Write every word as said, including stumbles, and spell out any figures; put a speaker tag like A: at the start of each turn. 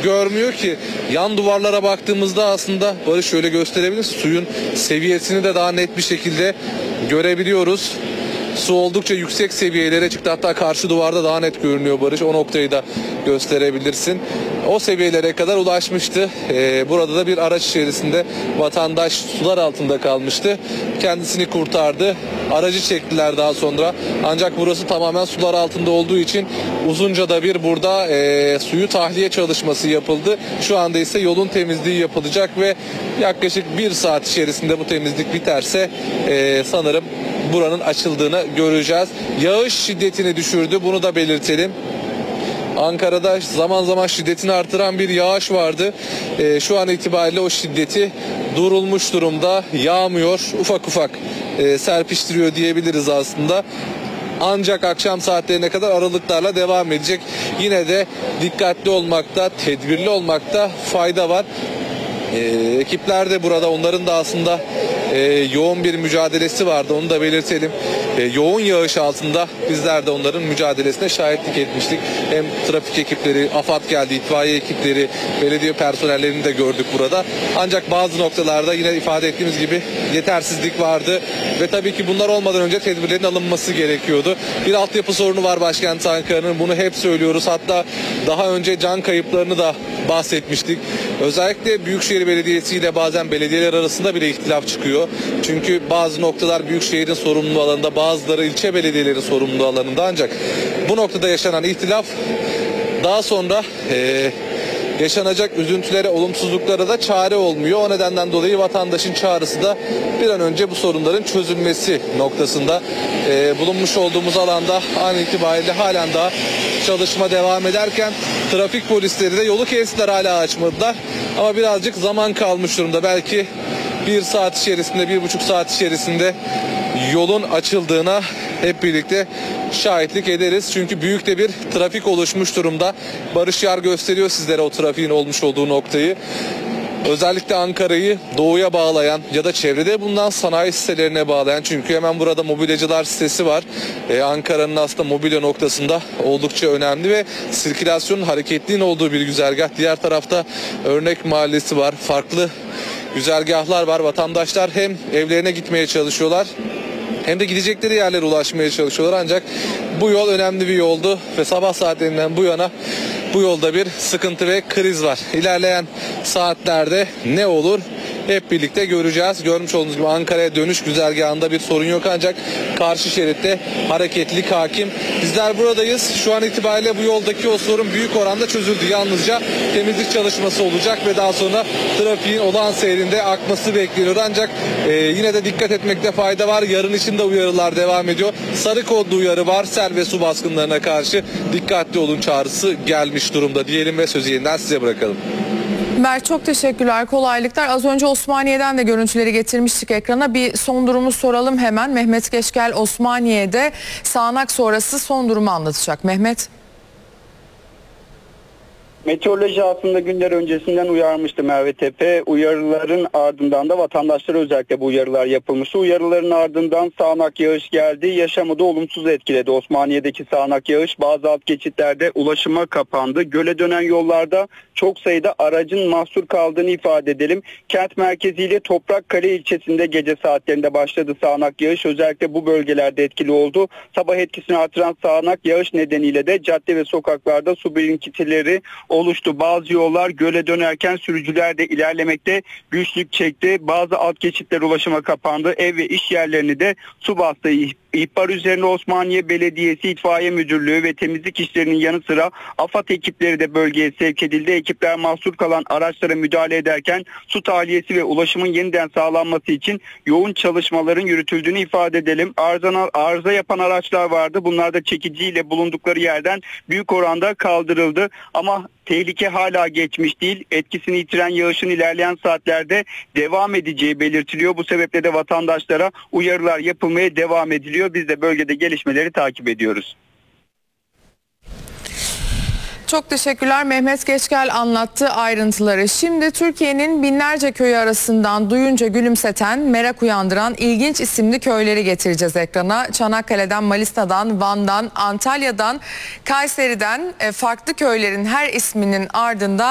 A: görmüyor ki. Yan duvarlara baktığımızda aslında Barış şöyle gösterebilir. Suyun seviyesini de daha net bir şekilde görebiliyoruz. Su oldukça yüksek seviyelere çıktı. Hatta karşı duvarda daha net görünüyor Barış. O noktayı da gösterebilirsin. O seviyelere kadar ulaşmıştı. Ee, burada da bir araç içerisinde vatandaş sular altında kalmıştı. Kendisini kurtardı. Aracı çektiler daha sonra. Ancak burası tamamen sular altında olduğu için uzunca da bir burada e, suyu tahliye çalışması yapıldı. Şu anda ise yolun temizliği yapılacak ve yaklaşık bir saat içerisinde bu temizlik biterse e, sanırım buranın açıldığını göreceğiz. Yağış şiddetini düşürdü. Bunu da belirtelim. Ankara'da zaman zaman şiddetini artıran bir yağış vardı. E, şu an itibariyle o şiddeti durulmuş durumda. Yağmıyor. Ufak ufak e, serpiştiriyor diyebiliriz aslında. Ancak akşam saatlerine kadar aralıklarla devam edecek. Yine de dikkatli olmakta, tedbirli olmakta fayda var. Ee, ekipler de burada, onların da aslında e, yoğun bir mücadelesi vardı, onu da belirtelim. E, yoğun yağış altında bizler de onların mücadelesine şahitlik etmiştik. Hem trafik ekipleri, AFAD geldi, itfaiye ekipleri, belediye personellerini de gördük burada. Ancak bazı noktalarda yine ifade ettiğimiz gibi yetersizlik vardı ve tabii ki bunlar olmadan önce tedbirlerin alınması gerekiyordu. Bir altyapı sorunu var başkent Ankara'nın, bunu hep söylüyoruz. Hatta daha önce can kayıplarını da bahsetmiştik. Özellikle Büyükşehir Belediyesi ile bazen belediyeler arasında bile ihtilaf çıkıyor. Çünkü bazı noktalar Büyükşehir'in sorumluluğu alanında, bazıları ilçe belediyeleri sorumluluğu alanında, ancak bu noktada yaşanan ihtilaf daha sonra e, yaşanacak üzüntülere, olumsuzluklara da çare olmuyor. O nedenden dolayı vatandaşın çağrısı da bir an önce bu sorunların çözülmesi noktasında. E, bulunmuş olduğumuz alanda an itibariyle halen daha çalışma devam ederken trafik polisleri de yolu kestiler, hala açmadılar. Ama birazcık zaman kalmış durumda. Belki bir saat içerisinde, bir buçuk saat içerisinde yolun açıldığına hep birlikte şahitlik ederiz. Çünkü büyük de bir trafik oluşmuş durumda. Barış Yar gösteriyor sizlere o trafiğin olmuş olduğu noktayı. Özellikle Ankara'yı doğuya bağlayan ya da çevrede bulunan sanayi sitelerine bağlayan, çünkü hemen burada mobilyacılar sitesi var. Ee, Ankara'nın aslında mobilya noktasında oldukça önemli ve sirkülasyonun, hareketliğin olduğu bir güzergah. Diğer tarafta Örnek Mahallesi var. Farklı güzergahlar var. Vatandaşlar hem evlerine gitmeye çalışıyorlar hem de gidecekleri yerlere ulaşmaya çalışıyorlar. Ancak bu yol önemli bir yoldu ve sabah saatlerinden bu yana bu yolda bir sıkıntı ve kriz var. İlerleyen saatlerde ne olur hep birlikte göreceğiz. Görmüş olduğunuz gibi Ankara'ya dönüş güzergahında bir sorun yok, ancak karşı şeritte hareketlilik hakim. Bizler buradayız. Şu an itibariyle bu yoldaki o sorun büyük oranda çözüldü. Yalnızca temizlik çalışması olacak ve daha sonra trafiğin olağan seyrinde akması bekleniyor. Ancak e, yine de dikkat etmekte fayda var. Yarın için de uyarılar devam ediyor. Sarı kodlu uyarı var. Sel ve su baskınlarına karşı dikkatli olun çağrısı gelmiş durumda diyelim ve sözü yeniden size bırakalım.
B: Mert, çok teşekkürler, kolaylıklar. Az önce Osmaniye'den de görüntüleri getirmiştik ekrana. Bir son durumu soralım hemen. Mehmet Geçgel Osmaniye'de sağanak sonrası son durumu anlatacak. Mehmet.
C: Meteoroloji aslında günler öncesinden uyarmıştı Merve Tepe. Uyarıların ardından da vatandaşlara özellikle bu uyarılar yapılmıştı. Uyarıların ardından sağanak yağış geldi. Yaşamı da olumsuz etkiledi. Osmaniye'deki sağanak yağış bazı alt geçitlerde ulaşıma kapandı. Göle dönen yollarda çok sayıda aracın mahsur kaldığını ifade edelim. Kent merkeziyle Toprakkale ilçesinde gece saatlerinde başladı sağanak yağış. Özellikle bu bölgelerde etkili oldu. Sabah etkisini artıran sağanak yağış nedeniyle de cadde ve sokaklarda su birikintileri oluştu. Bazı yollar göle dönerken sürücüler de ilerlemekte güçlük çekti. Bazı alt geçitler ulaşıma kapandı. Ev ve iş yerlerini de su bastı. İhbar üzerine Osmaniye Belediyesi İtfaiye Müdürlüğü ve temizlik işlerinin yanı sıra AFAD ekipleri de bölgeye sevk edildi. Ekipler mahsur kalan araçlara müdahale ederken su tahliyesi ve ulaşımın yeniden sağlanması için yoğun çalışmaların yürütüldüğünü ifade edelim. Arıza, arıza yapan araçlar vardı. Bunlar da çekiciyle bulundukları yerden büyük oranda kaldırıldı. Ama tehlike hala geçmiş değil. Etkisini yitiren yağışın ilerleyen saatlerde devam edeceği belirtiliyor. Bu sebeple de vatandaşlara uyarılar yapılmaya devam ediliyor. Biz de bölgede gelişmeleri takip ediyoruz.
B: Çok teşekkürler. Mehmet Geçgel anlattı ayrıntıları. Şimdi Türkiye'nin binlerce köyü arasından duyunca gülümseten, merak uyandıran ilginç isimli köyleri getireceğiz ekrana. Çanakkale'den, Manisa'dan, Van'dan, Antalya'dan, Kayseri'den farklı köylerin her isminin ardında